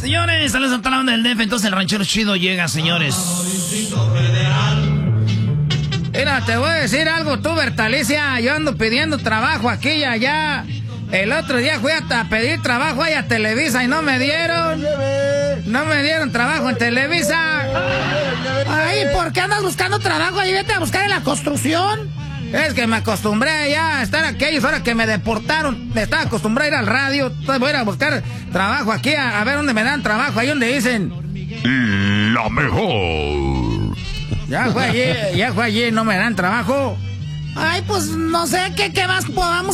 Señores, saludos a toda la banda del DF. Entonces el ranchero chido llega, señores. Mira, te voy a decir algo tú, Bertalicia. Yo ando pidiendo trabajo aquí y allá. El otro día fui a pedir trabajo ahí a Televisa y no me dieron. No me dieron trabajo en Televisa. Ay, ¿por qué andas buscando trabajo ahí? Vete a buscar en la construcción. Es que me acostumbré ya a estar aquí. Ahora que me deportaron, me estaba acostumbrado a ir al radio. Entonces voy a ir a buscar trabajo aquí, a ver dónde me dan trabajo. Ahí donde dicen la mejor. Ya fue allí, no me dan trabajo. Ay, pues no sé qué más podamos